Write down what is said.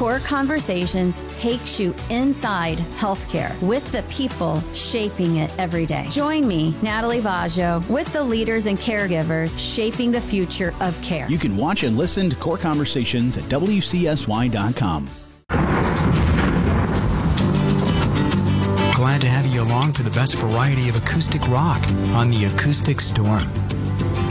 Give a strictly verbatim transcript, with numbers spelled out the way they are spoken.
Core Conversations takes you inside healthcare with the people shaping it every day. Join me, Natalie Vaggio, with the leaders and caregivers shaping the future of care. You can watch and listen to Core Conversations at W C S Y dot com. Glad to have you along for the best variety of acoustic rock on the Acoustic Storm.